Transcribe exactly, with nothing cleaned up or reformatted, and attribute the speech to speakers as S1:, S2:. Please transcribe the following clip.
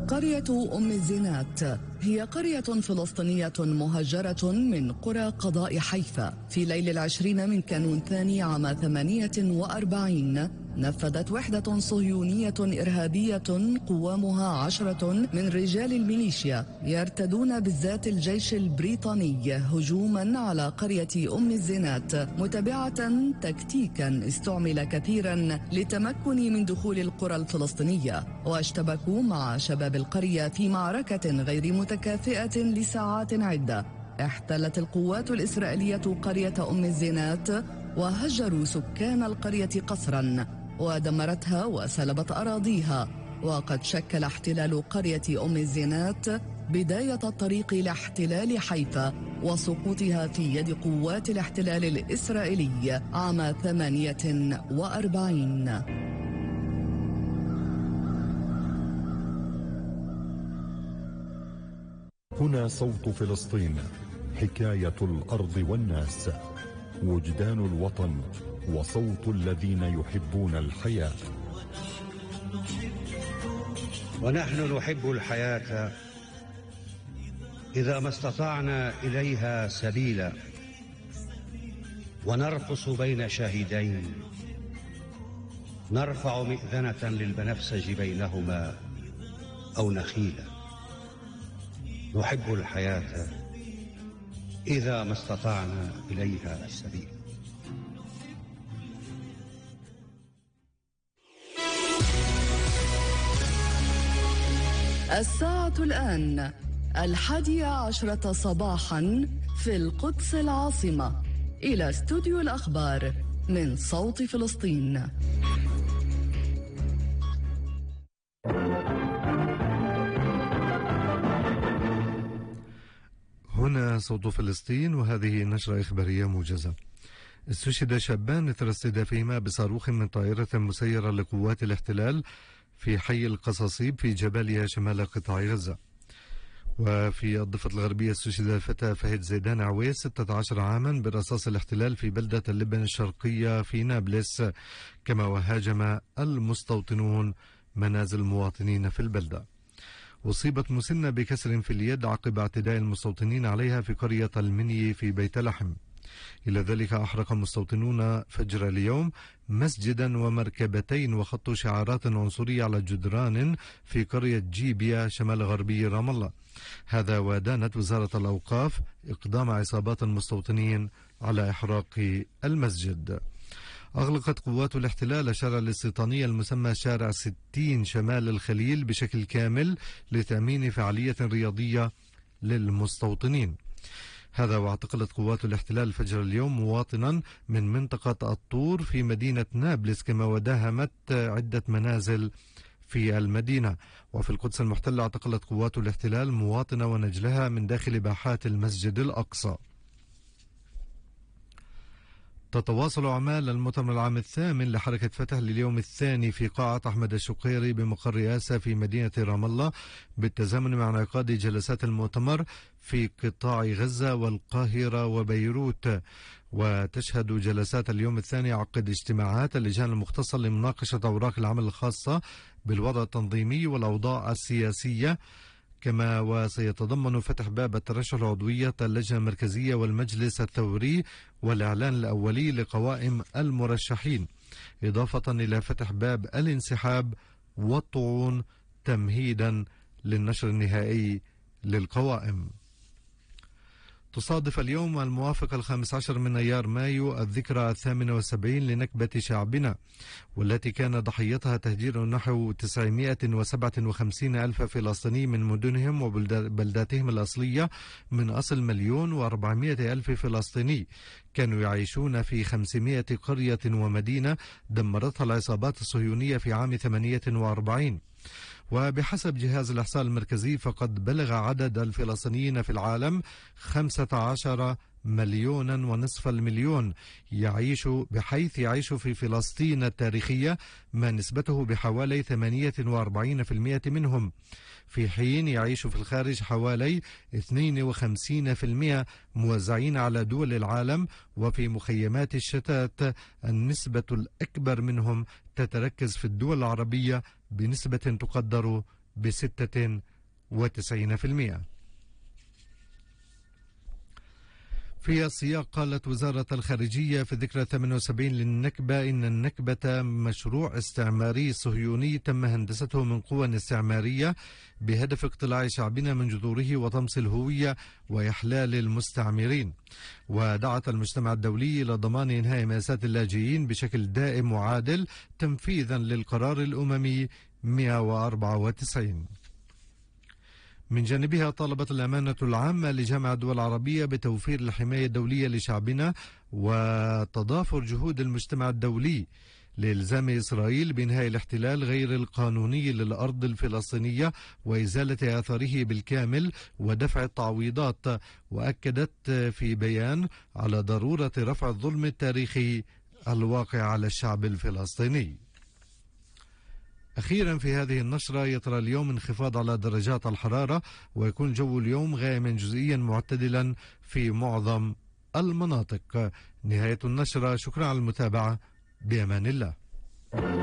S1: قرية أم الزينات هي قرية فلسطينية مهجرة من قرى قضاء حيفا. في ليل العشرين من كانون ثاني عام ثمانية وأربعين نفذت وحدة صهيونية إرهابية قوامها عشرة من رجال الميليشيا يرتدون بالذات الجيش البريطاني هجوما على قرية أم الزينات، متبعة تكتيكا استعمل كثيرا للتمكن من دخول القرى الفلسطينية، واشتبكوا مع شباب القرية في معركة غير متكافئة لساعات عدة. احتلت القوات الإسرائيلية قرية أم الزينات وهجروا سكان القرية قسرا ودمرتها وسلبت أراضيها. وقد شكل احتلال قرية أم الزينات بداية الطريق لاحتلال حيفا وسقوطها في يد قوات الاحتلال الإسرائيلي عام ثمانية وأربعين.
S2: هنا صوت فلسطين، حكاية الأرض والناس، وجدان الوطن وصوت الذين يحبون الحياة.
S3: ونحن نحب الحياة إذا ما استطعنا إليها سبيلا، ونرقص بين شاهدين، نرفع مئذنة للبنفسج بينهما أو نخيلا. نحب الحياة إذا ما استطعنا إليها السبيل.
S1: الساعة الآن الحادية عشرة صباحا في القدس العاصمة. إلى استوديو الأخبار من صوت فلسطين.
S4: هنا صوت فلسطين، وهذه نشرة إخبارية موجزة. استشهد شابان إثر استهدافهما بصاروخ من طائرة مسيرة لقوات الاحتلال في حي القصاصيب في جباليا شمال قطاع غزة. وفي الضفة الغربية استشهد الفتى فهد زيدان عويس ستة عشر عاما برصاص الاحتلال في بلدة اللبن الشرقية في نابلس، كما وهاجم المستوطنون منازل مواطنين في البلدة. أصيبت مسنة بكسر في اليد عقب اعتداء المستوطنين عليها في قرية المني في بيت لحم. إلى ذلك أحرق مستوطنون فجر اليوم مسجدا ومركبتين وخطوا شعارات عنصرية على جدران في قرية جيبيا شمال غربي رام الله. هذا ودانت وزارة الأوقاف إقدام عصابات المستوطنين على إحراق المسجد. أغلقت قوات الاحتلال الشارع الاستيطاني المسمى شارع ستين شمال الخليل بشكل كامل لتأمين فعالية رياضية للمستوطنين. هذا واعتقلت قوات الاحتلال فجر اليوم مواطنا من منطقة الطور في مدينة نابلس، كما وداهمت عدة منازل في المدينة. وفي القدس المحتلة اعتقلت قوات الاحتلال مواطنة ونجلها من داخل باحات المسجد الأقصى. تتواصل أعمال المؤتمر العام الثامن لحركة فتح لليوم الثاني في قاعة أحمد الشقيري بمقر رئاسة في مدينة رام الله، بالتزامن مع انعقاد جلسات المؤتمر في قطاع غزة والقاهرة وبيروت. وتشهد جلسات اليوم الثاني عقد اجتماعات اللجان المختصة لمناقشة أوراق العمل الخاصة بالوضع التنظيمي والأوضاع السياسية، كما وسيتضمن فتح باب الترشح لعضوية اللجنة المركزية والمجلس الثوري والإعلان الأولي لقوائم المرشحين، إضافة إلى فتح باب الانسحاب والطعون تمهيدا للنشر النهائي للقوائم. تصادف اليوم الموافق الخامس عشر من أيار مايو الذكرى الثامنة والسبعين لنكبة شعبنا، والتي كان ضحيتها تهجير نحو تسعمائة وسبعة وخمسين ألف فلسطيني من مدنهم وبلداتهم الأصلية من أصل مليون وأربعمائة ألف فلسطيني كانوا يعيشون في خمسمائة قرية ومدينة دمرتها العصابات الصهيونية في عام ثمانية وأربعين. وبحسب جهاز الإحصاء المركزي فقد بلغ عدد الفلسطينيين في العالم خمسة عشر مليونا ونصف المليون يعيش بحيث يعيش في فلسطين التاريخية ما نسبته بحوالي ثمانية وأربعين بالمئة منهم، في حين يعيش في الخارج حوالي اثنين وخمسين بالمئة موزعين على دول العالم. وفي مخيمات الشتات النسبة الأكبر منهم تتركز في الدول العربية بنسبة تقدر بستة وتسعين بالمئة. في السياق قالت وزارة الخارجية في ذكرى ثمانية وسبعين للنكبة إن النكبة مشروع استعماري صهيوني تم هندسته من قوى استعمارية بهدف اقتلاع شعبنا من جذوره وطمس الهوية وإحلال المستعمرين. ودعت المجتمع الدولي إلى ضمان إنهاء مأساة اللاجئين بشكل دائم وعادل تنفيذا للقرار الأممي مئة وأربعة وتسعين. من جانبها طالبت الأمانة العامة لجامعة الدول العربية بتوفير الحماية الدولية لشعبنا وتضافر جهود المجتمع الدولي لإلزام إسرائيل بإنهاء الاحتلال غير القانوني للأرض الفلسطينية وإزالة آثاره بالكامل ودفع التعويضات. وأكدت في بيان على ضرورة رفع الظلم التاريخي الواقع على الشعب الفلسطيني. أخيرا في هذه النشرة يطرأ اليوم انخفاض على درجات الحرارة ويكون الجو اليوم غائما جزئيا معتدلا في معظم المناطق. نهاية النشرة، شكرا على المتابعة، بأمان الله.